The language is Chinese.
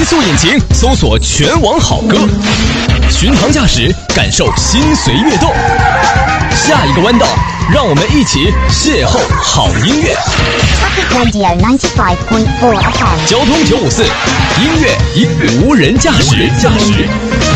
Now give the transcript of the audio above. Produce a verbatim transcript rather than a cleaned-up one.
极速引擎，搜索全网好歌。巡航驾驶，感受心随悦动。下一个弯道，让我们一起邂逅好音乐。 Radio ninety-five point four F M。 交通九五四，音乐以无人驾驶驾驶。